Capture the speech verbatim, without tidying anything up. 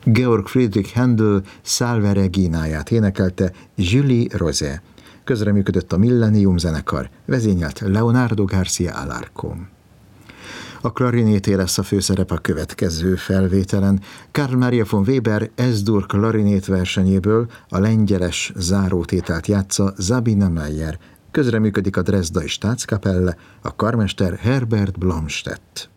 Georg Friedrich Händel Salve Regináját énekelte Julie Rosé. Közreműködött a Millennium zenekar, vezényelt Leonardo García Alarcón. A klarinété lesz a főszerep a következő felvételen. Karl Maria von Weber S-dur klarinét versenyéből a lengyeles zárótételt játsza Sabina Meyer. Közreműködik a Dresdai Staatskapelle, a karmester Herbert Blomstedt.